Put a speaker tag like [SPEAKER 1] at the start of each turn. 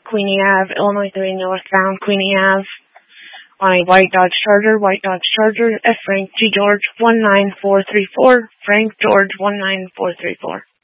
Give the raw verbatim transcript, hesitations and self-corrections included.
[SPEAKER 1] Queenie Ave, Illinois three northbound Queenie Ave, on a white Dodge Charger, white Dodge Charger, F. Frank G. George one nine four three four, Frank George one nine four three four.